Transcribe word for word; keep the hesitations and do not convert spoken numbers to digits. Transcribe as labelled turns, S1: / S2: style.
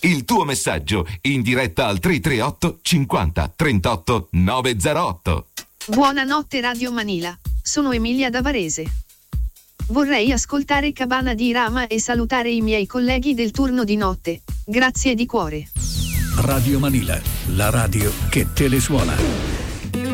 S1: Il tuo messaggio in diretta al tre tre otto cinquanta trentotto novecentotto.
S2: Buonanotte Radio Manila, sono Emilia da Varese. Vorrei ascoltare Cabana di Rama e salutare i miei colleghi del turno di notte. Grazie di cuore.
S3: Radio Manila, la radio che te le suona.